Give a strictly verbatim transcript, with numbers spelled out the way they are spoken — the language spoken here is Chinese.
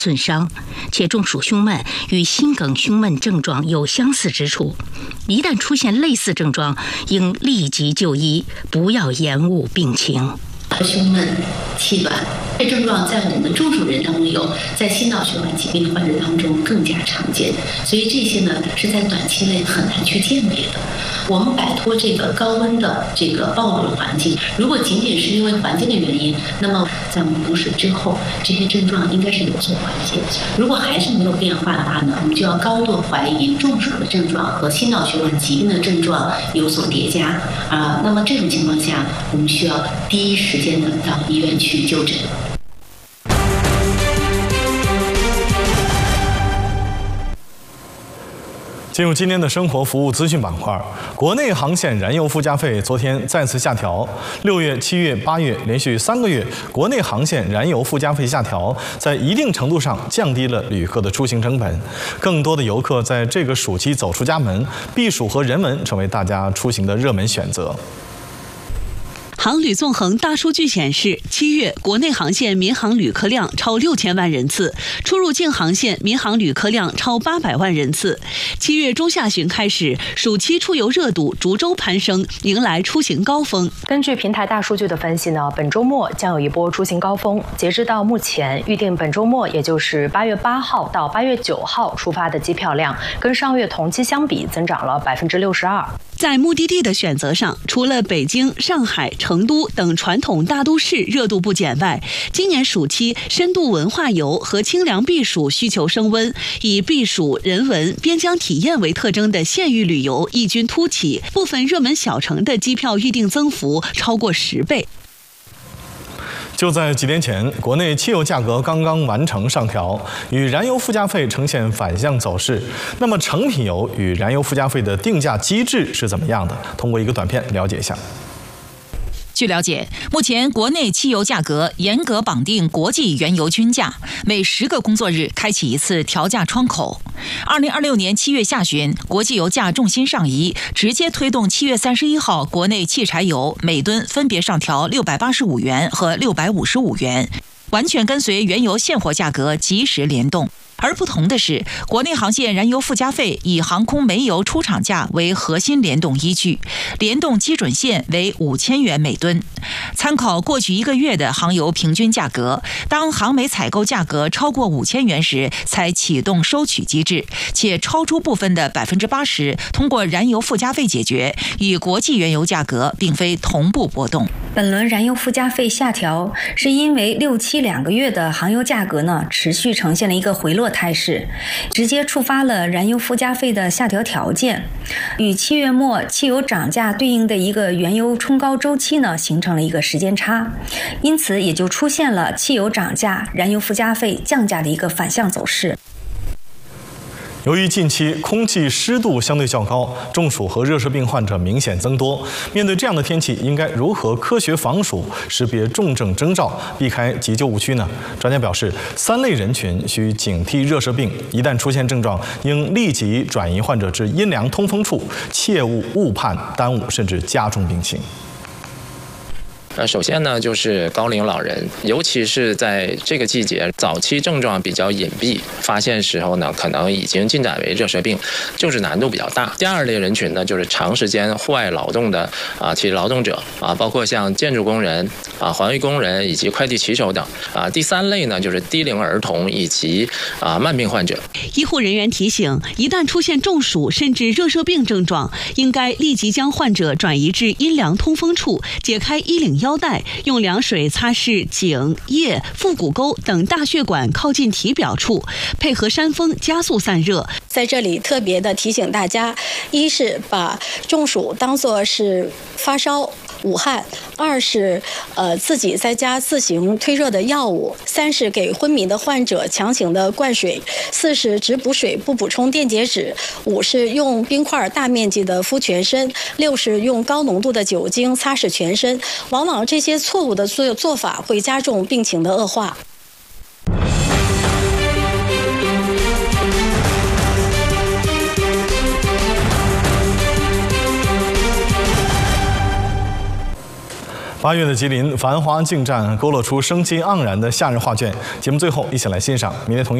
损伤，且中暑胸闷与心梗胸闷症状有相似之处。一旦出现类似症状，应立即就医，不要延误病情。 胸闷、气短，这症状在我们的中暑人当中有，在心脑血管疾病的患者当中更加常见，所以这些呢是在短期内很难去鉴别的。我们摆脱这个高温的这个暴露的环境，如果仅仅是因为环境的原因，那么在我们补水之后，这些症状应该是有所缓解。如果还是没有变化的话呢，我们就要高度怀疑中暑的症状和心脑血管疾病的症状有所叠加啊。那么这种情况下，我们需要第一时间的到医院去就诊。 进入今天的生活服务资讯板块，国内航线燃油附加费昨天再次下调，六月、七月、八月连续三个月，国内航线燃油附加费下调，在一定程度上降低了旅客的出行成本。更多的游客在这个暑期走出家门，避暑和人文成为大家出行的热门选择。 航旅纵横大数据显示，七月国内航线民航旅客量超六千万人次，出入境航线民航旅客量超八百万人次。七月中下旬开始，暑期出游热度逐周攀升，迎来出行高峰。 根据平台大数据的分析呢，本周末将有一波出行高峰。截至到目前，预定本周末，也就是八月八号到八月九号出发的机票量，跟上月同期相比增长了百分之六十二。 在目的地的选择上，除了北京、上海、成都等传统大都市热度不减外，今年暑期深度文化游和清凉避暑需求升温，以避暑、人文、边疆体验为特征的县域旅游异军突起，部分热门小城的机票预订增幅超过十倍。 就在几天前，国内汽油价格刚刚完成上调，与燃油附加费呈现反向走势。那么，成品油与燃油附加费的定价机制是怎么样的？通过一个短片了解一下。 据了解，目前国内汽油价格严格绑定国际原油均价，每十个工作日开启一次调价窗口。二零二六年七月下旬，国际油价重心上移，直接推动七月三十一号国内汽柴油每吨分别上调六百八十五元和六百五十五元，完全跟随原油现货价格及时联动。而不同的是，国内航线燃油附加费以航空煤油出厂价为核心联动依据，联动基准线为五千元每吨。参考过去一个月的航油平均价格，当航煤采购价格超过五千元时，才启动收取机制，且超出部分的百分之八十通过燃油附加费解决，与国际原油价格并非同步波动。 本轮燃油附加费下调，是因为六七两个月的航油价格呢持续呈现了一个回落态势，直接触发了燃油附加费的下调条件，与七月末汽油涨价对应的一个原油冲高周期呢形成了一个时间差，因此也就出现了汽油涨价、燃油附加费降价的一个反向走势。 由于近期空气湿度相对较高，中暑和热射病患者明显增多。面对这样的天气，应该如何科学防暑，识别重症征兆，避开急救误区呢？专家表示，三类人群需警惕热射病，一旦出现症状，应立即转移患者至阴凉通风处，切勿误判、耽误甚至加重病情。 呃，首先呢，就是高龄老人，尤其是在这个季节，早期症状比较隐蔽，发现时候呢，可能已经进展为热射病，救治难度比较大。第二类人群呢，就是长时间户外劳动的啊，体力劳动者啊，包括像建筑工人啊、环卫工人以及快递骑手等啊。第三类呢，就是低龄儿童以及啊慢病患者。 医护人员提醒，一旦出现中暑甚至热射病症状，应该立即将患者转移至阴凉通风处，解开衣领腰带，用凉水擦拭颈、腋、腹股沟等大血管靠近体表处，配合扇风加速散热。 在这里特别的提醒大家，一是把中暑当作是发烧、捂汗；二是呃自己在家自行推热的药物；三是给昏迷的患者强行的灌水；四是只补水不补充电解质；五是用冰块大面积的敷全身；六是用高浓度的酒精擦拭全身。往往这些错误的做做法会加重病情的恶化。 八月的吉林繁花竞战勾勒出生机盎然的夏日画卷。节目最后，一起来欣赏明天同一